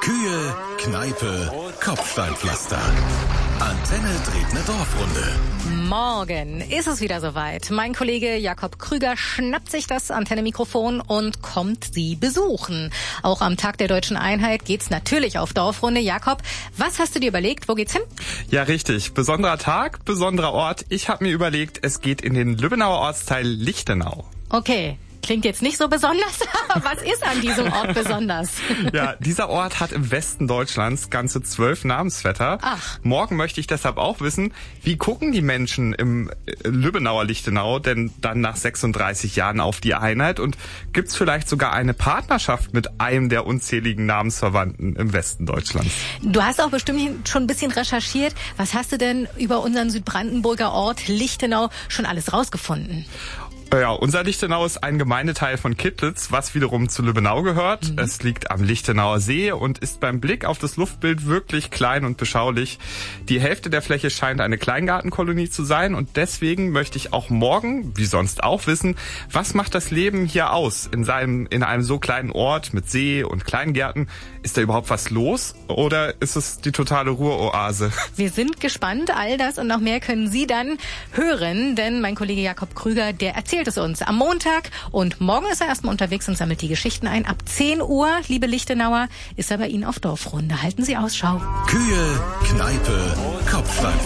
Kühe, Kneipe, Kopfsteinpflaster. Antenne dreht eine Dorfrunde. Morgen ist es wieder soweit. Mein Kollege Jakob Krüger schnappt sich das Antenne-Mikrofon und kommt Sie besuchen. Auch am Tag der Deutschen Einheit geht's natürlich auf Dorfrunde. Jakob, was hast du dir überlegt? Wo geht's hin? Ja, richtig. Besonderer Tag, besonderer Ort. Ich habe mir überlegt, es geht in den Lübbenauer Ortsteil Lichtenau. Okay. Klingt jetzt nicht so besonders, aber was ist an diesem Ort besonders? Ja, dieser Ort hat im Westen Deutschlands ganze 12 Namensvetter. Ach. Morgen möchte ich deshalb auch wissen, wie gucken die Menschen im Lübbenauer Lichtenau denn dann nach 36 Jahren auf die Einheit? Und gibt's vielleicht sogar eine Partnerschaft mit einem der unzähligen Namensverwandten im Westen Deutschlands? Du hast auch bestimmt schon ein bisschen recherchiert. Was hast du denn über unseren Südbrandenburger Ort Lichtenau schon alles rausgefunden? Ja, unser Lichtenau ist ein Gemeindeteil von Kittlitz, was wiederum zu Lübbenau gehört. Es liegt am Lichtenauer See und ist beim Blick auf das Luftbild wirklich klein und beschaulich. Die Hälfte der Fläche scheint eine Kleingartenkolonie zu sein und deswegen möchte ich auch morgen, wie sonst auch, wissen, was macht das Leben hier aus in einem so kleinen Ort mit See und Kleingärten? Ist da überhaupt was los oder ist es die totale Ruheoase? Wir sind gespannt. All das und noch mehr können Sie dann hören, denn mein Kollege Jakob Krüger, der erzählt es uns am Montag und morgen ist er erstmal unterwegs und sammelt die Geschichten ein. Ab 10 Uhr, liebe Lichtenauer, ist er bei Ihnen auf Dorfrunde. Halten Sie Ausschau. Kühe, Kneipe, Kopfsteinpflaster.